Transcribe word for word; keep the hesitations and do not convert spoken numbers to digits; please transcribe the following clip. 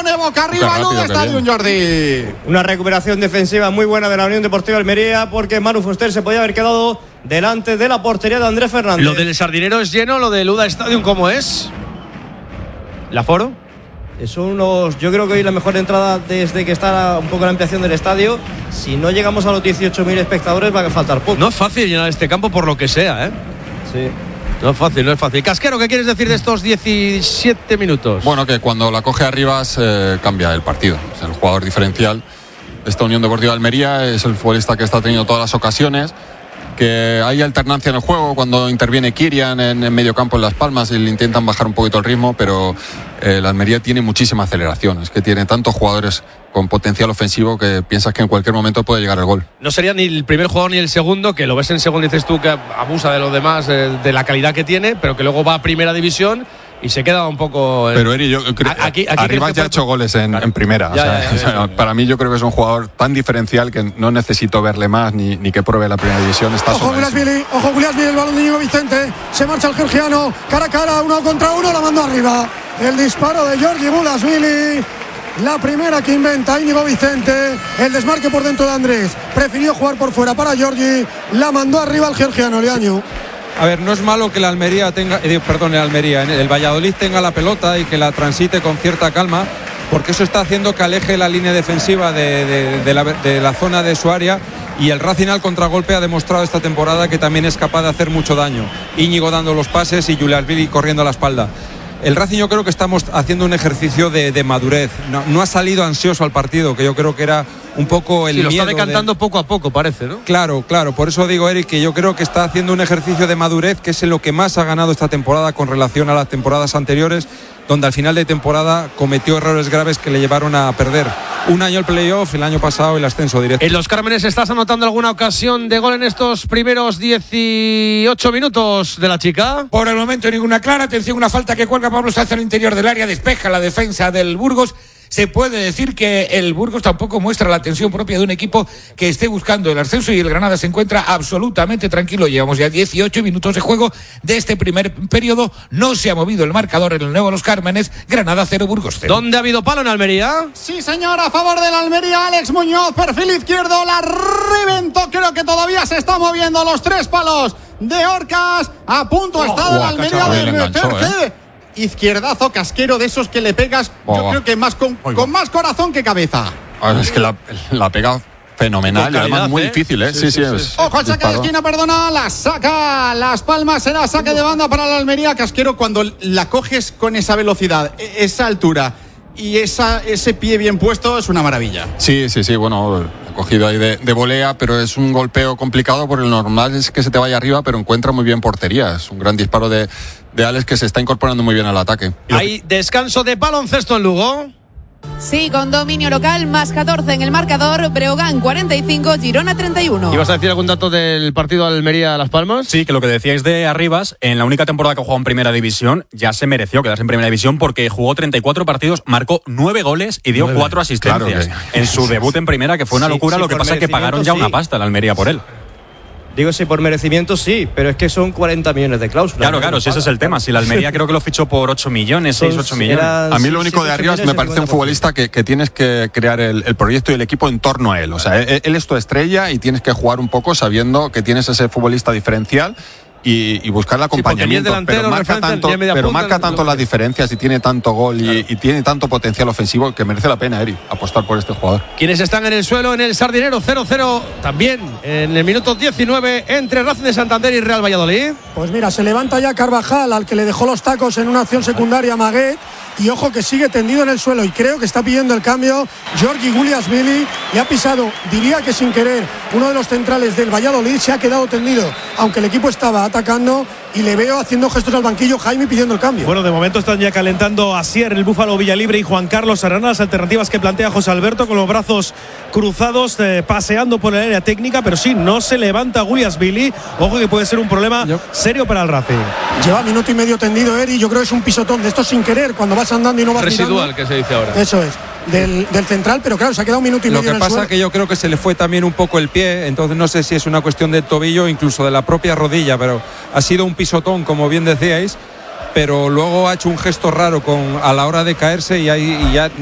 pone boca arriba Luz Stadium, Jordi. Una recuperación defensiva muy buena de la Unión Deportiva Almería, porque Manu Fuster se podía haber quedado delante de la portería de Andrés Fernández. Lo del Sardinero es lleno, lo del Luda Stadium, ¿cómo es? ¿El aforo? Son unos, yo creo que hoy la mejor entrada desde que está un poco la ampliación del estadio. Si no llegamos a los dieciocho mil espectadores va a faltar poco. No es fácil llenar este campo por lo que sea, ¿eh? Sí. No es fácil, no es fácil. Casquero, ¿qué quieres decir de estos diecisiete minutos? Bueno, que cuando la coge Arribas eh, cambia el partido. Es el jugador diferencial. Esta Unión Deportiva Almería es el futbolista que está teniendo todas las ocasiones. Que hay alternancia en el juego cuando interviene Kirian en, en medio campo en Las Palmas y le intentan bajar un poquito el ritmo, pero eh, la Almería tiene muchísima aceleración. Es que tiene tantos jugadores con potencial ofensivo que piensas que en cualquier momento puede llegar el gol. No sería ni el primer jugador ni el segundo, que lo ves en segundo y dices tú que abusa de los demás, eh, de la calidad que tiene, pero que luego va a primera división y se queda un poco. Eh, pero Eri, yo creo que Arribas ya ha hecho goles en, claro. en primera. Ya, o sea, ya, ya, ya, ya, ya. Para mí yo creo que es un jugador tan diferencial que no necesito verle más ni, ni que pruebe la primera división. Está ojo Guliasvili, ojo Guliasvili, el balón de Íñigo Vicente. Se marcha el georgiano, cara a cara, uno contra uno, la mandó arriba. El disparo de Giorgi Guliasvili. La primera que inventa Íñigo Vicente. El desmarque por dentro de Andrés. Prefirió jugar por fuera para Giorgi. La mandó arriba el georgiano, Leaño. A ver, no es malo que la Almería tenga, eh, perdón, el Almería, el Valladolid tenga la pelota y que la transite con cierta calma, porque eso está haciendo que aleje la línea defensiva de, de, de, la, de la zona de su área, y el Racing al contragolpe ha demostrado esta temporada que también es capaz de hacer mucho daño. Íñigo dando los pases y Guliasvili corriendo a la espalda. El Racing yo creo que estamos haciendo un ejercicio de, de madurez. No, no ha salido ansioso al partido, que yo creo que era un poco el sí, lo miedo. Lo está decantando de... poco a poco, parece, ¿no? Claro, claro. Por eso digo, Eric, que yo creo que está haciendo un ejercicio de madurez, que es en lo que más ha ganado esta temporada con relación a las temporadas anteriores, donde al final de temporada cometió errores graves que le llevaron a perder un año el playoff, el año pasado el ascenso directo. En Los Cármenes, ¿estás anotando alguna ocasión de gol en estos primeros dieciocho minutos de la chica? Por el momento ninguna clara. Atención, una falta que cuelga Pablo Sáenz al interior del área, despeja la defensa del Burgos. Se puede decir que el Burgos tampoco muestra la tensión propia de un equipo que esté buscando el ascenso, y el Granada se encuentra absolutamente tranquilo. Llevamos ya dieciocho minutos de juego de este primer periodo. No se ha movido el marcador en el nuevo Los Cármenes. Granada cero, Burgos cero. ¿Dónde ha habido palo en Almería? Sí, señor, a favor del Almería. Alex Muñoz, perfil izquierdo, la reventó. Creo que todavía se está moviendo los tres palos de Orcas. A punto oh, está oh, del Almería de meterse. Izquierdazo casquero de esos que le pegas, oh, yo creo que más con, con más corazón que cabeza. Ahora es que la, la pega fenomenal y además muy ¿eh? difícil, ¿eh? Sí, sí, sí. sí, sí. Ojo al saque de esquina, perdona, la saca Las Palmas, será saque de banda para la Almería. Casquero, cuando la coges con esa velocidad, esa altura y esa, ese pie bien puesto, es una maravilla. Sí, sí, sí, bueno, ha cogido ahí de, de volea, pero es un golpeo complicado porque lo normal es que se te vaya arriba, pero encuentra muy bien portería. Es un gran disparo de, de Alex, que se está incorporando muy bien al ataque. Hay descanso de baloncesto en Lugo. Sí, con dominio local, más catorce en el marcador. Breogán cuarenta y cinco, Girona treinta y uno. ¿Ibas a decir algún dato del partido Almería-Las Palmas? Sí, que lo que decíais de Arribas, en la única temporada que jugó en Primera División, ya se mereció quedarse en Primera División porque jugó treinta y cuatro partidos, marcó nueve goles y dio cuatro asistencias. Claro que... en su debut en Primera, que fue una sí, locura, sí, lo que pasa es que pagaron ya sí. una pasta la Almería por él. Digo, sí, por merecimiento sí, pero es que son cuarenta millones de cláusula. Claro, claro, si ese es el tema. Si la Almería creo que lo fichó por ocho millones, seis, ocho millones. A mí lo único de Arribas me parece un futbolista que, que tienes que crear el, el proyecto y el equipo en torno a él. O sea, él, él es tu estrella y tienes que jugar un poco sabiendo que tienes ese futbolista diferencial. Y, y buscar el acompañamiento, sí, pero marca tanto, pero marca tanto las diferencias y tiene tanto gol y, claro. y tiene tanto potencial ofensivo que merece la pena, Eri, apostar por este jugador. Quienes están en el suelo en el Sardinero, cero cero también en el minuto diecinueve entre Racing de Santander y Real Valladolid. Pues mira, se levanta ya Carvajal, al que le dejó los tacos en una acción secundaria a Maguet. Y ojo que sigue tendido en el suelo y creo que está pidiendo el cambio Giorgi Guliasvili. Le ha pisado, diría que sin querer, uno de los centrales del Valladolid. Se ha quedado tendido, aunque el equipo estaba atacando, y le veo haciendo gestos al banquillo Jaime pidiendo el cambio. Bueno, de momento están ya calentando Asier, el Búfalo Villalibre y Juan Carlos Arana, las alternativas que plantea José Alberto, con los brazos cruzados, eh, paseando por el área técnica, pero sí, no se levanta Guliasvili. Ojo que puede ser un problema Yo. serio para el Racing. Lleva minuto y medio tendido, Eri. Yo creo que es un pisotón de esto sin querer, cuando vas andando y no vas residual, mirando. Que se dice ahora. Eso es, del, del central, pero claro, se ha quedado un minuto y Lo medio que en el pasa suelo. que yo creo que se le fue también un poco el pie, entonces no sé si es una cuestión del tobillo, incluso de la propia rodilla, pero ha sido un pisotón, como bien decíais, pero luego ha hecho un gesto raro con, a la hora de caerse y, ahí, y ya